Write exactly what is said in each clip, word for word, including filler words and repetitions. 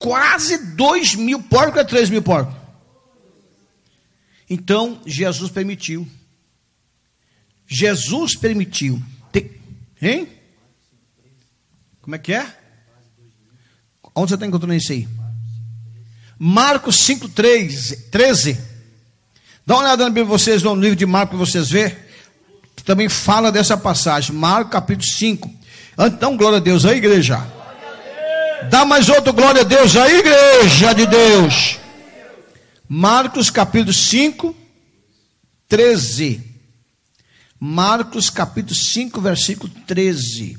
quase dois mil porcos, é três mil porcos. Então, Jesus permitiu. Jesus permitiu. Tem, hein? Como é que é? Onde você está encontrando isso aí? Marcos cinco, treze. Dá uma olhada na Bíblia, vocês, no livro de Marcos, para vocês verem. Também fala dessa passagem. Marcos capítulo cinco. Então, glória a Deus aí, igreja. Dá mais outro glória a Deus aí, igreja de Deus. Marcos capítulo cinco, treze. Marcos capítulo cinco, versículo treze.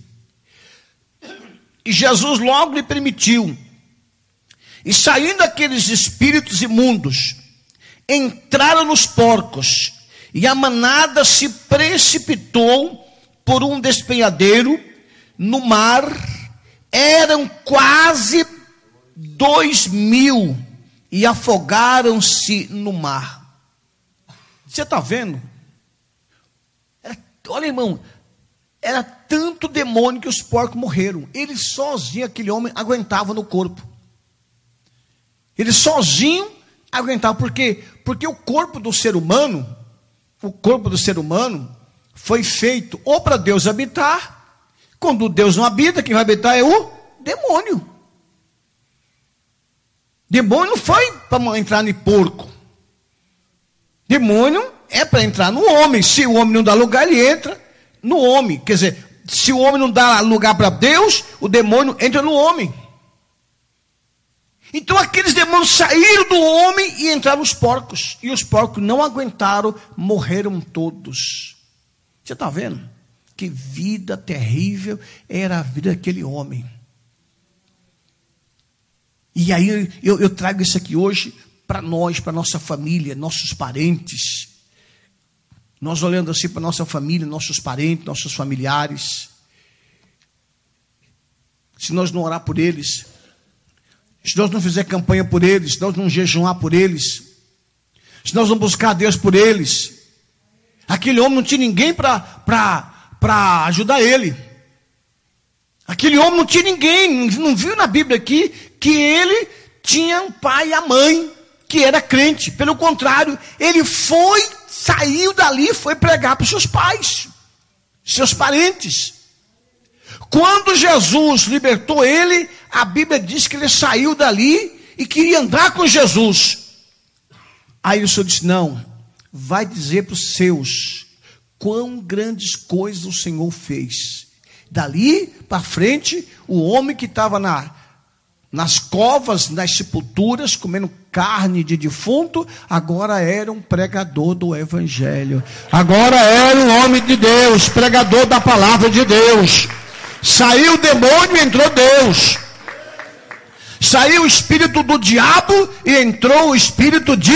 E Jesus logo lhe permitiu. E saindo aqueles espíritos imundos, entraram nos porcos, e a manada se precipitou por um despenhadeiro no mar. Eram quase dois mil, e afogaram-se no mar. Você está vendo? Era, olha, irmão, era tanto demônio que os porcos morreram. Ele sozinho, aquele homem, aguentava no corpo. Ele sozinho aguentava. Por quê? Porque o corpo do ser humano, o corpo do ser humano foi feito ou para Deus habitar. Quando Deus não habita, quem vai habitar é o demônio. Demônio não foi para entrar no porco. Demônio é para entrar no homem. Se o homem não dá lugar, ele entra no homem. Quer dizer, se o homem não dá lugar para Deus, o demônio entra no homem. Então aqueles demônios saíram do homem e entraram nos porcos. E os porcos não aguentaram, morreram todos. Você está vendo? Que vida terrível era a vida daquele homem. E aí eu, eu trago isso aqui hoje para nós, para nossa família, nossos parentes. Nós olhando assim para nossa família, nossos parentes, nossos familiares. Se nós não orar por eles, se nós não fizer campanha por eles, se nós não jejuar por eles, se nós não buscar a Deus por eles, aquele homem não tinha ninguém para para ajudar ele. Aquele homem não tinha ninguém, não viu na Bíblia aqui que ele tinha um pai e a mãe que era crente. Pelo contrário, ele foi, saiu dali e foi pregar para os seus pais, seus parentes. Quando Jesus libertou ele, a Bíblia diz que ele saiu dali e queria andar com Jesus. Aí o Senhor disse: não, vai dizer para os seus quão grandes coisas o Senhor fez. Dali para frente, o homem que estava na, nas covas, nas sepulturas, comendo carne de defunto, agora era um pregador do Evangelho. Agora era um homem de Deus, pregador da palavra de Deus. Saiu o demônio e entrou Deus. Saiu o espírito do diabo e entrou o espírito de,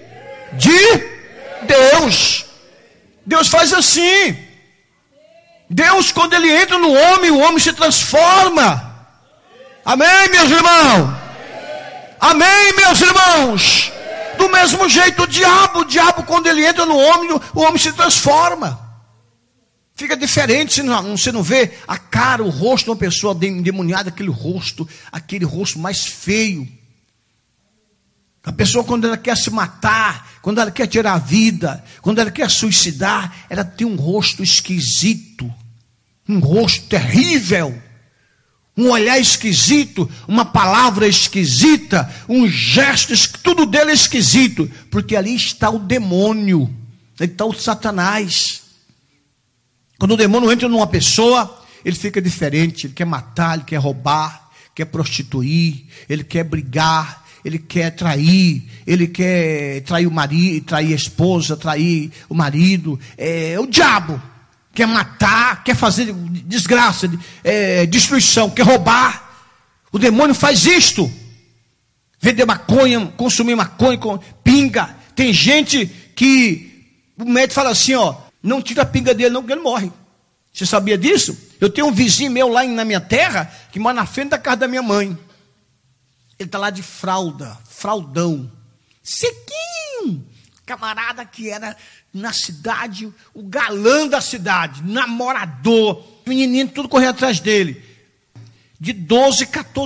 de Deus. Deus faz assim. Deus, quando ele entra no homem, o homem se transforma. Amém, meus irmãos? Amém, meus irmãos? Do mesmo jeito, o diabo, o diabo, quando ele entra no homem, o homem se transforma. Fica diferente, você não, você não vê a cara, o rosto de uma pessoa endemoniada, aquele rosto, aquele rosto mais feio. A pessoa, quando ela quer se matar, quando ela quer tirar a vida, quando ela quer suicidar, ela tem um rosto esquisito, um rosto terrível, um olhar esquisito, uma palavra esquisita, um gesto, tudo dele é esquisito, porque ali está o demônio, ali está o Satanás. Quando o demônio entra numa pessoa, ele fica diferente, ele quer matar, ele quer roubar, quer prostituir, ele quer brigar, ele quer trair, ele quer trair o marido, trair a esposa, trair o marido. É o diabo. Quer matar, quer fazer desgraça, é, destruição, quer roubar. O demônio faz isto. Vender maconha, consumir maconha, pinga. Tem gente que o médico fala assim, ó, não tira a pinga dele não, porque ele morre. Você sabia disso? Eu tenho um vizinho meu lá na minha terra, que mora na frente da casa da minha mãe. Ele está lá de fralda, fraldão, sequinho. Camarada que era na cidade, o galã da cidade, namorador, menininho, tudo correndo atrás dele. De doze, quatorze anos,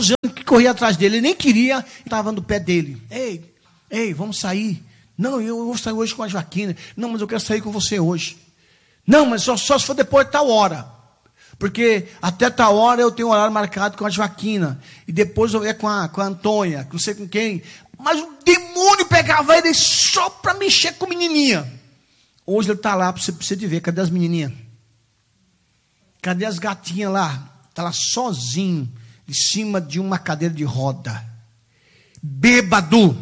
corria atrás dele, ele nem queria, estava no pé dele. Ei, ei, vamos sair. Não, eu vou sair hoje com a Joaquina. Não, mas eu quero sair com você hoje. Não, mas só, só se for depois de tal hora. Porque até tal hora eu tenho um horário marcado com a Joaquina. E depois eu ia com a, com a Antônia, não sei com quem. Mas o demônio pegava ele só para mexer com a menininha. Hoje ele está lá, você precisa de ver. Cadê as menininhas? Cadê as gatinhas lá? Está lá sozinho, em cima de uma cadeira de roda. Bêbado.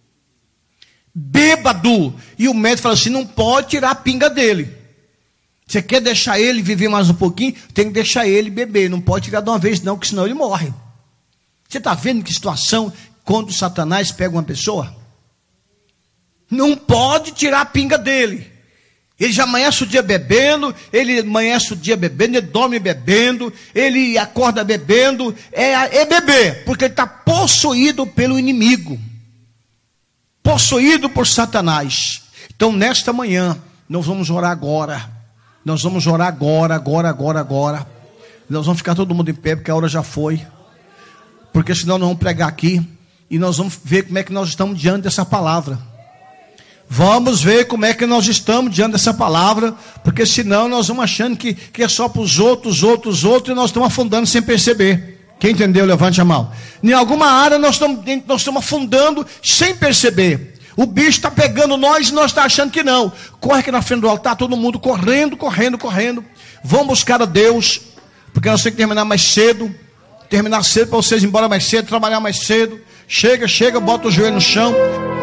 Bêbado. E o médico fala assim, não pode tirar a pinga dele. Você quer deixar ele viver mais um pouquinho? Tem que deixar ele beber. Não pode tirar de uma vez não, porque senão ele morre. Você está vendo que situação quando Satanás pega uma pessoa? Não pode tirar a pinga dele. Ele já amanhece o dia bebendo, ele amanhece o dia bebendo, ele dorme bebendo, ele acorda bebendo, é, é beber, porque ele está possuído pelo inimigo, possuído por Satanás. Então nesta manhã, nós vamos orar agora, nós vamos orar agora, agora, agora, agora, nós vamos ficar todo mundo em pé, porque a hora já foi, porque senão nós vamos pregar aqui, e nós vamos ver como é que nós estamos diante dessa palavra. Vamos ver como é que nós estamos diante dessa palavra, porque senão nós vamos achando que, que é só para os outros, outros, outros, e nós estamos afundando sem perceber. Quem entendeu, levante a mão. Em alguma área nós estamos, nós estamos afundando sem perceber. O bicho está pegando nós e nós estamos achando que não. Corre aqui na frente do altar, todo mundo correndo, correndo, correndo. Vamos buscar a Deus, porque nós temos que terminar mais cedo. Terminar cedo para vocês ir embora mais cedo, trabalhar mais cedo. Chega, chega, bota o joelho no chão.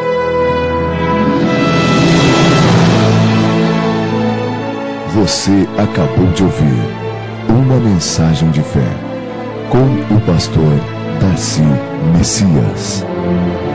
Você acabou de ouvir uma mensagem de fé com o pastor Darcy Messias.